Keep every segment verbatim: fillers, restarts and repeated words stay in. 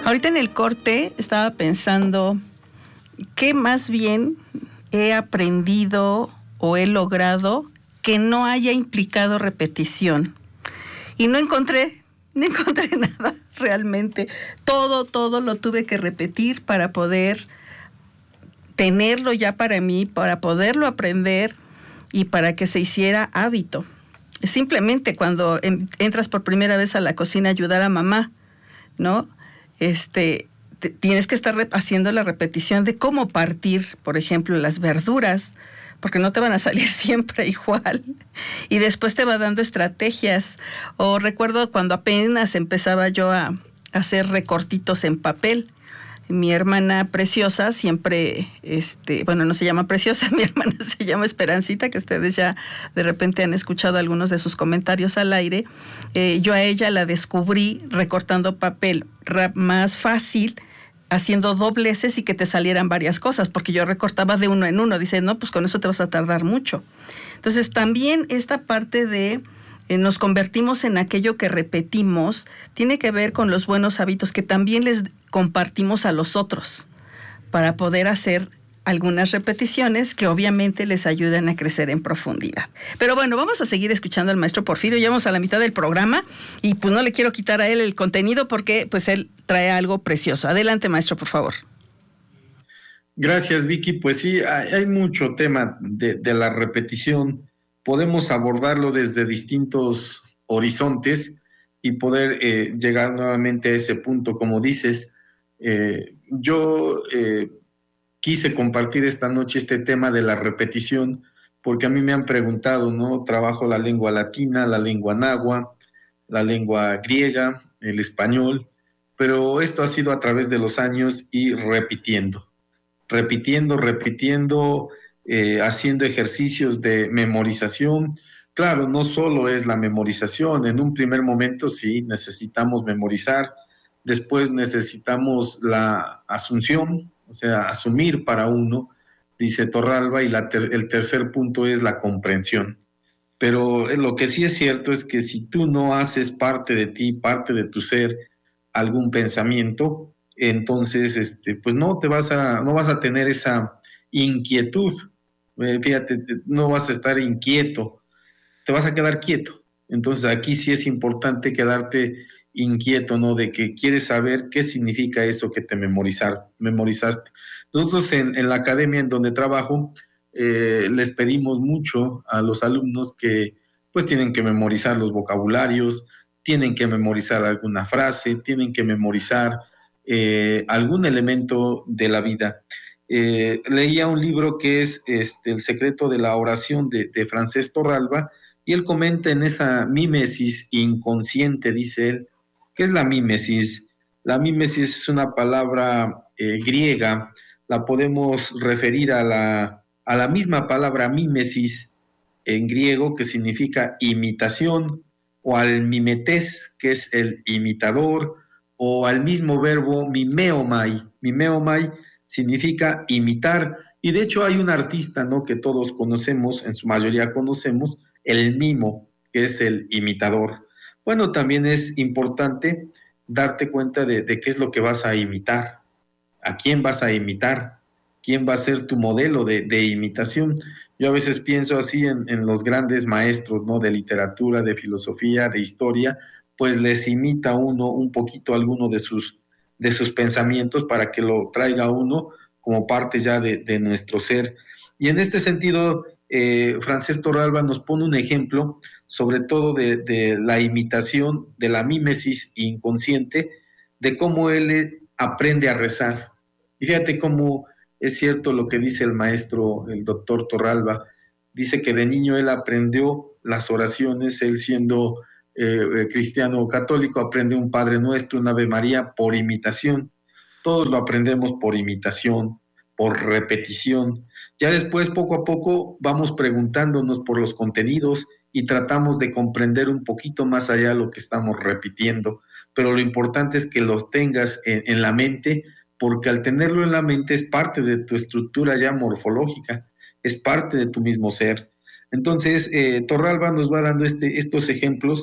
Ahorita en el corte estaba pensando qué más bien he aprendido o he logrado que no haya implicado repetición. Y no encontré, no encontré nada realmente. Todo, todo lo tuve que repetir para poder tenerlo ya para mí, para poderlo aprender y para que se hiciera hábito. Simplemente cuando entras por primera vez a la cocina a ayudar a mamá, ¿no? Este, te, tienes que estar haciendo la repetición de cómo partir, por ejemplo, las verduras, porque no te van a salir siempre igual. Y después te va dando estrategias. O recuerdo cuando apenas empezaba yo a, a hacer recortitos en papel. Mi hermana Preciosa siempre, este, bueno, no se llama Preciosa, mi hermana se llama Esperancita, que ustedes ya de repente han escuchado algunos de sus comentarios al aire. Eh, yo a ella la descubrí recortando papel rap más fácil, haciendo dobleces y que te salieran varias cosas, porque yo recortaba de uno en uno. Dice, no, pues con eso te vas a tardar mucho. Entonces también esta parte de eh, nos convertimos en aquello que repetimos, tiene que ver con los buenos hábitos que también les compartimos a los otros para poder hacer algunas repeticiones que obviamente les ayudan a crecer en profundidad. Pero bueno, vamos a seguir escuchando al maestro Porfirio. Ya vamos a la mitad del programa y pues no le quiero quitar a él el contenido porque pues él trae algo precioso. Adelante, maestro, por favor. Gracias, Vicky. Pues sí, hay, hay mucho tema de, de la repetición. Podemos abordarlo desde distintos horizontes y poder eh, llegar nuevamente a ese punto, como dices. Eh, yo eh, quise compartir esta noche este tema de la repetición porque a mí me han preguntado, ¿no? Trabajo la lengua latina, la lengua náhuatl, la lengua griega, el español, pero esto ha sido a través de los años y repitiendo, repitiendo, repitiendo, eh, haciendo ejercicios de memorización. Claro, no solo es la memorización, en un primer momento sí necesitamos memorizar, después necesitamos la asunción, o sea, asumir para uno, dice Torralba, y la ter- el tercer punto es la comprensión. Pero lo que sí es cierto es que si tú no haces parte de ti, parte de tu ser, algún pensamiento, entonces, este, pues no te vas a, no vas a tener esa inquietud. Eh, fíjate, te- no vas a estar inquieto, te vas a quedar quieto. Entonces aquí sí es importante quedarte inquieto, ¿no? De que quieres saber qué significa eso que te memorizar, memorizaste. Nosotros en, en la academia en donde trabajo, eh, les pedimos mucho a los alumnos que pues tienen que memorizar los vocabularios, tienen que memorizar alguna frase, tienen que memorizar eh, algún elemento de la vida. Eh, leía un libro que es este, El secreto de la oración de, de Francés Torralba, y él comenta en esa mímesis inconsciente, dice él, ¿qué es la mímesis? La mímesis es una palabra eh, griega, la podemos referir a la, a la misma palabra mímesis en griego, que significa imitación, o al mimetés, que es el imitador, o al mismo verbo mimeomai. Mimeomai significa imitar, y de hecho hay un artista, ¿no?, que todos conocemos, en su mayoría conocemos, el mimo, que es el imitador. Bueno, también es importante darte cuenta de, de qué es lo que vas a imitar, a quién vas a imitar, quién va a ser tu modelo de, de imitación. Yo a veces pienso así en, en los grandes maestros, ¿no?, de literatura, de filosofía, de historia, pues les imita uno un poquito alguno de sus, de sus pensamientos para que lo traiga uno como parte ya de, de nuestro ser. Y en este sentido, eh, Francés Torralba nos pone un ejemplo, sobre todo de, de la imitación, de la mímesis inconsciente, de cómo él aprende a rezar. Y fíjate cómo es cierto lo que dice el maestro, el doctor Torralba. Dice que de niño él aprendió las oraciones, él siendo eh, cristiano católico, aprende un Padre Nuestro, un Ave María por imitación. Todos lo aprendemos por imitación, por repetición. Ya después, poco a poco, vamos preguntándonos por los contenidos y tratamos de comprender un poquito más allá lo que estamos repitiendo. Pero lo importante es que lo tengas en, en la mente, porque al tenerlo en la mente es parte de tu estructura ya morfológica, es parte de tu mismo ser. Entonces, eh, Torralba nos va dando este, estos ejemplos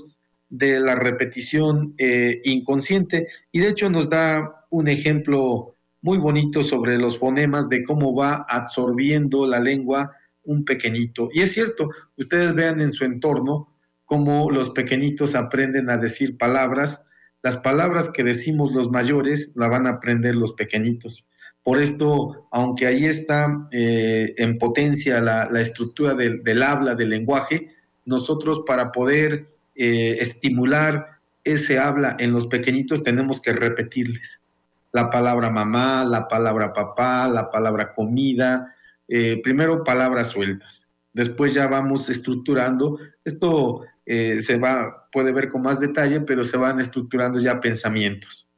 de la repetición eh, inconsciente, y de hecho nos da un ejemplo muy bonito sobre los fonemas de cómo va absorbiendo la lengua un pequeñito. Y es cierto, ustedes vean en su entorno cómo los pequeñitos aprenden a decir palabras. Las palabras que decimos los mayores la van a aprender los pequeñitos. Por esto, aunque ahí está eh, en potencia la, la estructura del, del habla, del lenguaje, nosotros para poder eh, estimular ese habla en los pequeñitos tenemos que repetirles la palabra mamá, la palabra papá, la palabra comida, eh, primero palabras sueltas, después ya vamos estructurando, esto eh, se va, puede ver con más detalle, pero se van estructurando ya pensamientos.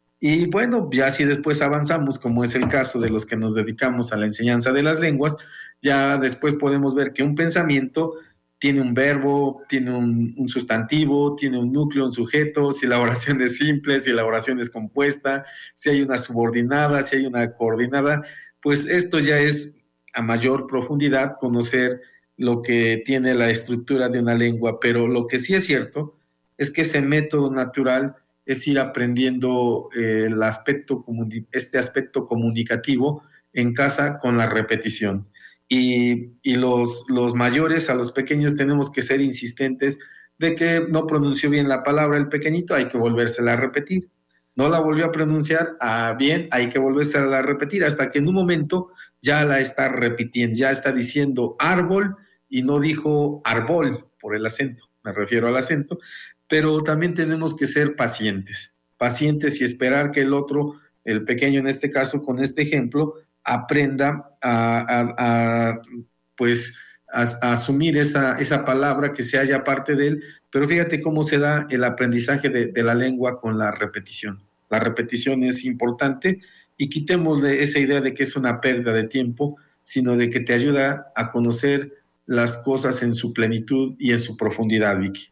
Y bueno, ya si después avanzamos, como es el caso de los que nos dedicamos a la enseñanza de las lenguas, ya después podemos ver que un pensamiento tiene un verbo, tiene un, un sustantivo, tiene un núcleo, un sujeto, si la oración es simple, si la oración es compuesta, si hay una subordinada, si hay una coordinada, pues esto ya es a mayor profundidad conocer lo que tiene la estructura de una lengua, pero lo que sí es cierto es que ese método natural es ir aprendiendo eh, el aspecto, este aspecto comunicativo en casa con la repetición. Y, y los, los mayores a los pequeños tenemos que ser insistentes de que no pronunció bien la palabra el pequeñito, hay que volvérsela a repetir. No la volvió a pronunciar, ah, bien, hay que volvérsela a repetir hasta que en un momento ya la está repitiendo, ya está diciendo árbol y no dijo árbol por el acento, me refiero al acento, pero también tenemos que ser pacientes, pacientes y esperar que el otro, el pequeño en este caso, con este ejemplo, aprenda a, a, a pues, a, a asumir esa, esa palabra que se halla parte de él, pero fíjate cómo se da el aprendizaje de, de la lengua con la repetición. La repetición es importante y quitémosle esa idea de que es una pérdida de tiempo, sino de que te ayuda a conocer las cosas en su plenitud y en su profundidad, Vicky.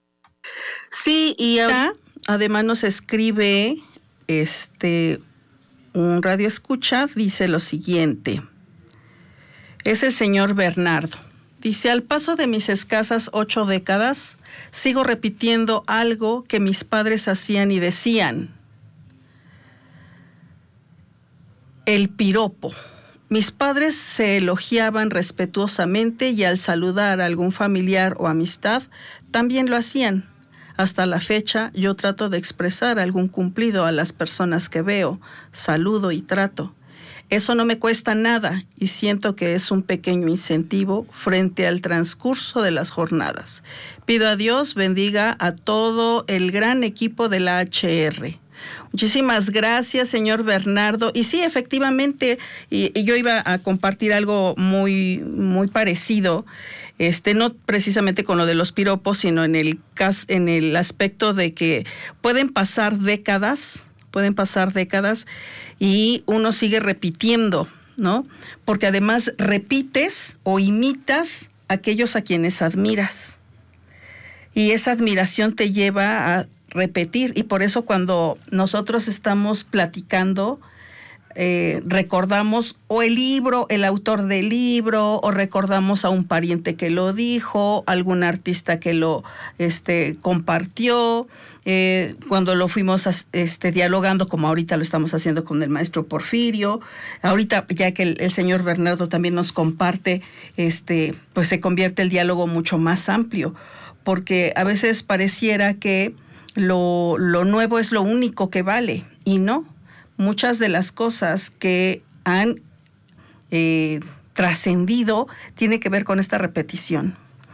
Sí, y ahora además nos escribe este un radio escucha, dice lo siguiente. Es el señor Bernardo. Dice, al paso de mis escasas ocho décadas, sigo repitiendo algo que mis padres hacían y decían. El piropo. Mis padres se elogiaban respetuosamente y al saludar a algún familiar o amistad, también lo hacían. Hasta la fecha, yo trato de expresar algún cumplido a las personas que veo, saludo y trato. Eso no me cuesta nada y siento que es un pequeño incentivo frente al transcurso de las jornadas. Pido a Dios bendiga a todo el gran equipo de la H R. Muchísimas gracias, señor Bernardo. Y sí, efectivamente, y, y yo iba a compartir algo muy, muy parecido, este, no precisamente con lo de los piropos, sino en el cas, en el aspecto de que pueden pasar décadas, pueden pasar décadas y uno sigue repitiendo, ¿no? Porque además repites o imitas a aquellos a quienes admiras. Y esa admiración te lleva a repetir, y por eso cuando nosotros estamos platicando, eh, recordamos o el libro, el autor del libro, o recordamos a un pariente que lo dijo, algún artista que lo este, compartió, eh, cuando lo fuimos este, dialogando, como ahorita lo estamos haciendo con el maestro Porfirio, ahorita ya que el, el señor Bernardo también nos comparte, este, pues se convierte el diálogo mucho más amplio, porque a veces pareciera que Lo, lo nuevo es lo único que vale, y no. Muchas de las cosas que han eh, trascendido tienen que ver con esta repetición.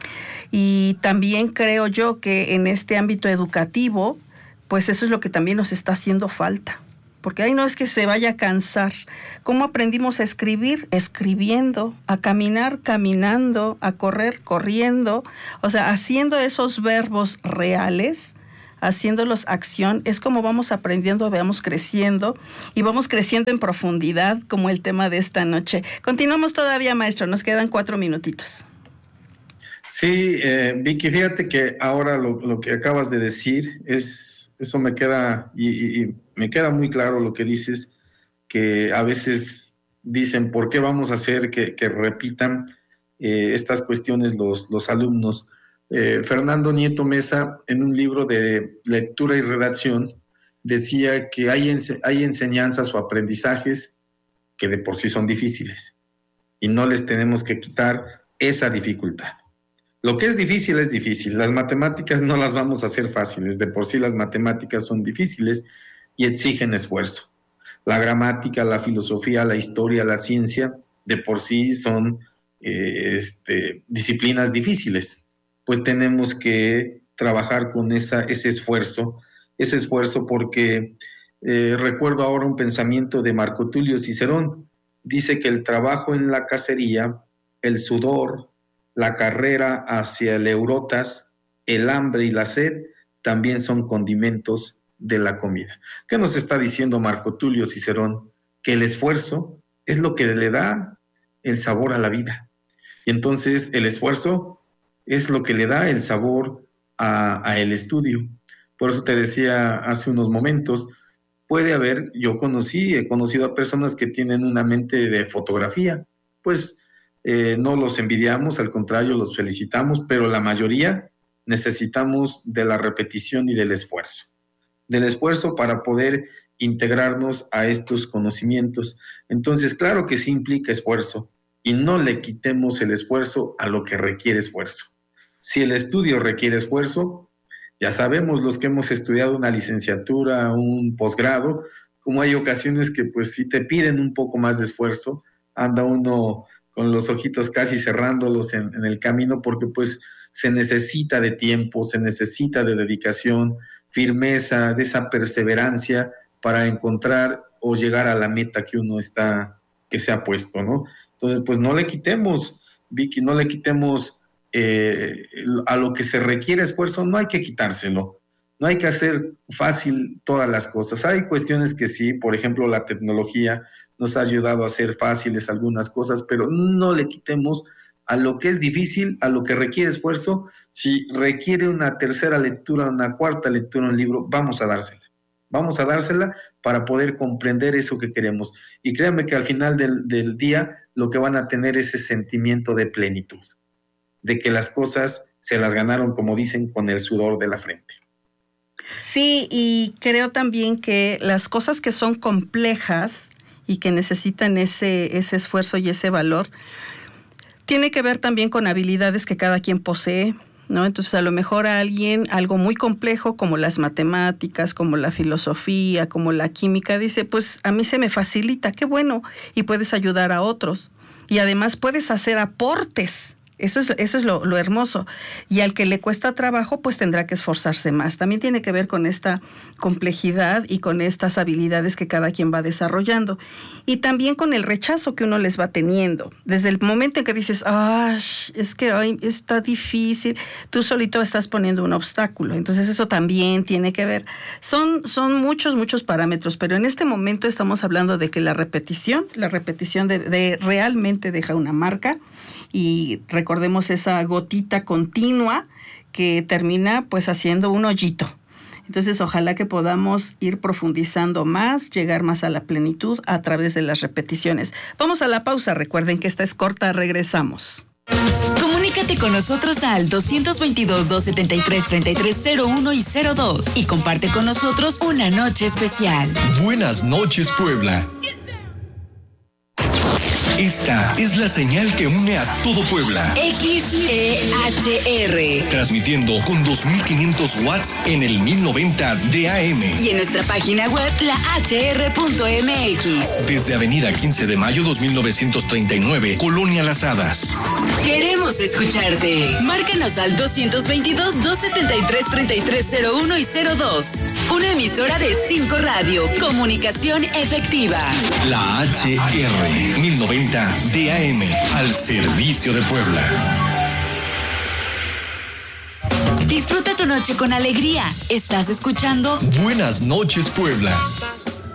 Y también creo yo que en este ámbito educativo, pues eso es lo que también nos está haciendo falta. Porque ahí no es que se vaya a cansar. ¿Cómo aprendimos a escribir? Escribiendo, a caminar, caminando, a correr, corriendo. O sea, haciendo esos verbos reales, haciéndolos acción, es como vamos aprendiendo, vamos creciendo y vamos creciendo en profundidad, como el tema de esta noche. Continuamos todavía, maestro, nos quedan cuatro minutitos. Sí, eh, Vicky, fíjate que ahora lo, lo que acabas de decir, es eso me queda, y, y, y me queda muy claro lo que dices, que a veces dicen, ¿por qué vamos a hacer que, que repitan eh, estas cuestiones los, los alumnos? Eh, Fernando Nieto Mesa, en un libro de lectura y redacción, decía que hay, ense- hay enseñanzas o aprendizajes que de por sí son difíciles y no les tenemos que quitar esa dificultad. Lo que es difícil es difícil. Las matemáticas no las vamos a hacer fáciles. De por sí las matemáticas son difíciles y exigen esfuerzo. La gramática, la filosofía, la historia, la ciencia, de por sí son eh, este, disciplinas difíciles. Pues tenemos que trabajar con esa, ese esfuerzo, ese esfuerzo porque eh, recuerdo ahora un pensamiento de Marco Tulio Cicerón. Dice que el trabajo en la cacería, el sudor, la carrera hacia el Eurotas, el hambre y la sed también son condimentos de la comida. ¿Qué nos está diciendo Marco Tulio Cicerón? Que el esfuerzo es lo que le da el sabor a la vida. Y entonces el esfuerzo es lo que le da el sabor a, a el estudio. Por eso te decía hace unos momentos, puede haber, yo conocí, he conocido a personas que tienen una mente de fotografía, pues eh, no los envidiamos, al contrario, los felicitamos, pero la mayoría necesitamos de la repetición y del esfuerzo, del esfuerzo para poder integrarnos a estos conocimientos. Entonces, claro que sí implica esfuerzo y no le quitemos el esfuerzo a lo que requiere esfuerzo. Si el estudio requiere esfuerzo, ya sabemos los que hemos estudiado una licenciatura, un posgrado, como hay ocasiones que pues sí te piden un poco más de esfuerzo, anda uno con los ojitos casi cerrándolos en, en el camino porque pues se necesita de tiempo, se necesita de dedicación, firmeza, de esa perseverancia para encontrar o llegar a la meta que uno está, que se ha puesto, ¿no? Entonces pues no le quitemos, Vicky, no le quitemos Eh, a lo que se requiere esfuerzo, no hay que quitárselo, no hay que hacer fácil todas las cosas. Hay cuestiones que sí, por ejemplo, la tecnología nos ha ayudado a hacer fáciles algunas cosas, pero no le quitemos a lo que es difícil, a lo que requiere esfuerzo. Si requiere una tercera lectura, una cuarta lectura, un libro, vamos a dársela. Vamos a dársela para poder comprender eso que queremos. Y créanme que al final del, del día lo que van a tener es ese sentimiento de plenitud, de que las cosas se las ganaron, como dicen, con el sudor de la frente. Sí, y creo también que las cosas que son complejas y que necesitan ese, ese esfuerzo y ese valor, tiene que ver también con habilidades que cada quien posee, ¿no? Entonces, a lo mejor a alguien, algo muy complejo como las matemáticas, como la filosofía, como la química, dice, pues a mí se me facilita, qué bueno, y puedes ayudar a otros. Y además puedes hacer aportes. Eso es, eso es lo, lo hermoso. Y al que le cuesta trabajo, pues tendrá que esforzarse más. También tiene que ver con esta complejidad y con estas habilidades que cada quien va desarrollando. Y también con el rechazo que uno les va teniendo. Desde el momento en que dices, ay, es que ay, está difícil, tú solito estás poniendo un obstáculo. Entonces eso también tiene que ver. Son, son muchos, muchos parámetros, pero en este momento estamos hablando de que la repetición, la repetición de, de realmente deja una marca. Y recordemos esa gotita continua que termina pues haciendo un hoyito. Entonces ojalá que podamos ir profundizando más, llegar más a la plenitud a través de las repeticiones. Vamos a la pausa, recuerden que esta es corta, regresamos. Comunícate con nosotros al dos veintidós, doscientos setenta y tres, treinta y tres cero uno y cero dos y comparte con nosotros una noche especial. Buenas noches, Puebla. Esta es la señal que une a todo Puebla. X E H R. Transmitiendo con dos mil quinientos watts en el mil noventa de A M. Y en nuestra página web, la h r punto m x. Desde Avenida quince de mayo dos mil novecientos treinta y nueve, Colonia Las Hadas. Queremos escucharte. Márcanos al dos veintidós, doscientos setenta y tres, treinta y tres cero uno y cero dos. Una emisora de cinco Radio. Comunicación efectiva. La H R mil noventa de A M, al servicio de Puebla. Disfruta tu noche con alegría. Estás escuchando Buenas noches, Puebla.